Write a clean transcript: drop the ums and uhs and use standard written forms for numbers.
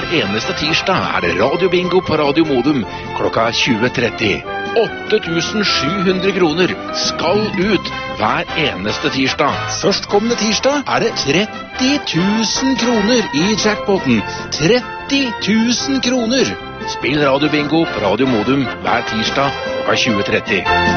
eneste tirsdag det radiobingo på Radio Modum klokka 20:30. 8.700 kroner skal ut hver eneste tirsdag. Førstkommende tirsdag det 30 000 kroner i jackpoten. 30 000 kroner! Spill radiobingo på Radio Modum hver tirsdag klokka 20:30.